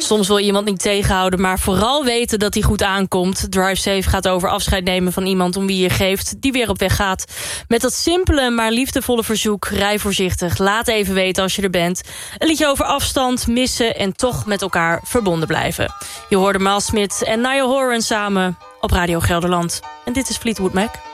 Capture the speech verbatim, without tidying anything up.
Soms wil je iemand niet tegenhouden, maar vooral weten dat hij goed aankomt. Drive Safe gaat over afscheid nemen van iemand om wie je geeft, die weer op weg gaat. Met dat simpele, maar liefdevolle verzoek, rij voorzichtig. Laat even weten als je er bent. Een liedje over afstand, missen en toch met elkaar verbonden blijven. Je hoorde Miles Smith en Niall Horan samen op Radio Gelderland. En dit is Fleetwood Mac.